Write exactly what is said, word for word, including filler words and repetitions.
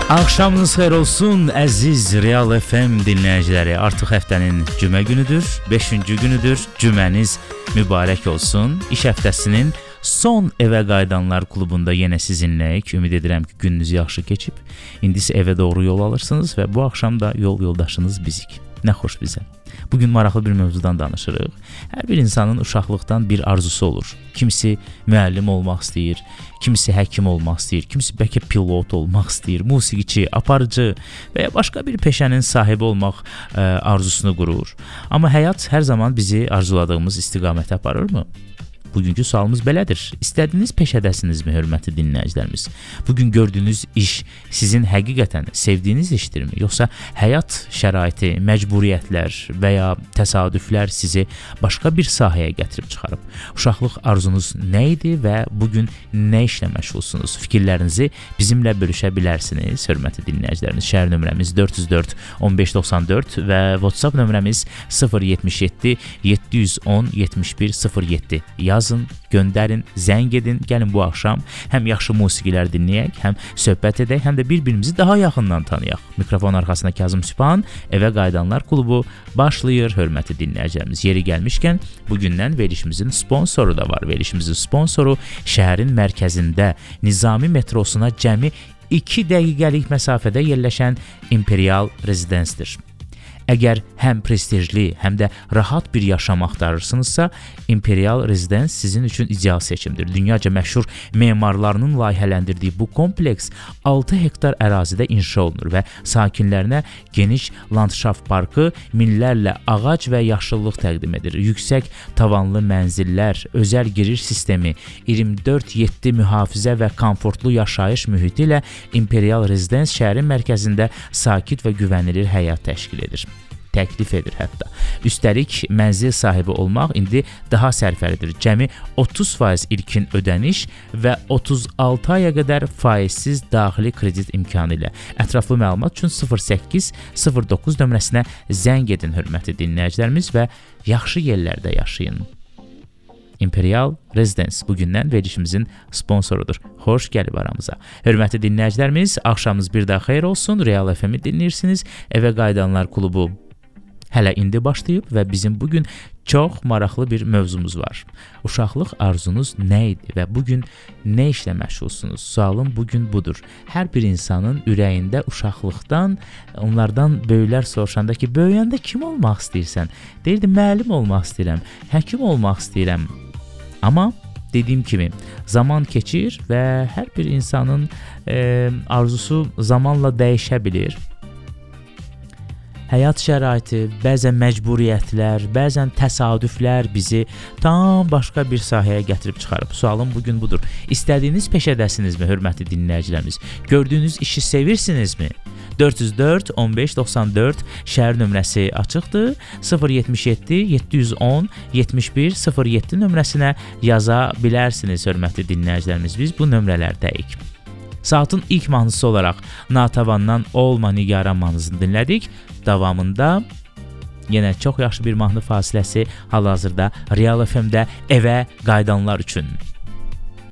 Axşamınız xeyir olsun əziz Real F M dinləyiciləri. Artıq həftənin cümə günüdür, beşinci günüdür. Cüməniz mübarək olsun. İş həftəsinin son evə qayıdanlar klubunda yenə sizinləyik. Ümid edirəm ki, gününüz yaxşı keçib. İndi isə evə doğru yol alırsınız və bu axşam da yol yoldaşınız bizik. Nə xoş bizə. Bugün maraqlı bir mövzudan danışırıq. Hər bir insanın uşaqlıqdan bir arzusu olur. Kimisi müəllim olmaq istəyir, kimisi həkim olmaq istəyir, kimisi bəlkə pilot olmaq istəyir, musiqiçi, aparıcı və ya başqa bir peşənin sahibi olmaq ə, arzusunu qurur. Amma həyat hər zaman bizi arzuladığımız istiqamətə aparırmı? Bugünkü sualımız belədir. İstədiyiniz peşədəsinizmi, hörmətli dinləyicilərimiz? Bugün gördüyünüz iş sizin həqiqətən sevdiyiniz işdirmi? Yoxsa həyat şəraiti, məcburiyyətlər və ya təsadüflər sizi başqa bir sahəyə gətirib çıxarıb? Uşaqlıq arzunuz nə idi və bugün nə işlə məşğulsunuz? Fikirlərinizi bizimlə bölüşə bilərsiniz, hörmətli dinləyicilərimiz. Şəhər nömrəmiz dörd yüz dörd on beş doxsan dörd və WhatsApp nömrəmiz sıfır yetmiş yeddi yeddi yüz on yetmiş bir sıfır yeddi. Yazın, göndərin, zəng edin, gəlin bu axşam həm yaxşı musiqilər dinləyək, həm söhbət edək, həm də bir-birimizi daha yaxından tanıyaq. Mikrofon arxasında Kazım Sübhan, evə qayıdanlar klubu başlayır, hörmətli dinləyicilərimiz. Yeri gəlmişkən, bugündən verilişimizin sponsoru da var. Verilişimizin sponsoru şəhərin mərkəzində Nizami metrosuna cəmi iki dəqiqəlik məsafədə yerləşən Imperial Rezidensidir. Əgər həm prestijli, həm də rahat bir yaşam axtarırsınızsa, Imperial Residence sizin üçün ideal seçimdir. Dünyaca məşhur memarlarının layihələndirdiyi bu kompleks altı hektar ərazidə inşa olunur və sakinlərinə geniş landşaft parkı, minlərlə ağac və yaşıllıq təqdim edir. Yüksək tavanlı mənzillər, özəl giriş sistemi, iyirmi dörd yeddi mühafizə və komfortlu yaşayış mühiti ilə Imperial Residence şəhərin mərkəzində sakit və güvənilir həyat təşkil edir. Təklif edir hətta. Üstəlik, mənzil sahibi olmaq indi daha sərfəlidir. Cəmi otuz faiz ilkin ödəniş və otuz altı aya qədər faizsiz daxili kredit imkanı ilə. Ətraflı məlumat üçün sıfır səkkiz sıfır doqquz nömrəsinə zəng edin, hörmətli dinləyicilərimiz, və yaxşı yerlərdə yaşayın. Imperial Residence bugündən verilişimizin sponsorudur. Xoş gəlib aramıza. Hörmətli dinləyicilərimiz, axşamınız bir daha xeyir olsun. Real F M-i dinləyirsiniz. Evə qayıdanlar klubu hələ indi başlayıb və bizim bugün çox maraqlı bir mövzumuz var. Uşaqlıq arzunuz nə idi və bugün nə işlə məşğulsunuz? Sualım bugün budur. Hər bir insanın ürəyində uşaqlıqdan, onlardan böyüklər soruşanda ki, böyüyəndə kim olmaq istəyirsən? Deyirdi, müəllim olmaq istəyirəm, həkim olmaq istəyirəm. Amma dediyim kimi, zaman keçir və hər bir insanın e, arzusu zamanla dəyişə bilir. Həyat şəraiti, bəzən məcburiyyətlər, bəzən təsadüflər bizi tam başqa bir sahəyə gətirib çıxarıb. Sualım bugün budur. İstədiyiniz peşədəsinizmi, hörmətli dinləyicilərimiz? Gördüyünüz işi sevirsinizmi? dörd yüz dörd on beş doxsan dörd şəhər nömrəsi açıqdır. sıfır yetmiş yeddi yeddi yüz on yetmiş bir sıfır yeddi nömrəsinə yaza bilərsiniz, hörmətli dinləyicilərimiz. Biz bu nömrələrdəyik. Saatın ilk mahnısı olaraq Natavandan Olma Nigaran mahnısını dinlədik. Davamında yenə çox yaxşı bir mahnı fasiləsi hal-hazırda Real F M-də evə qayıdanlar üçün.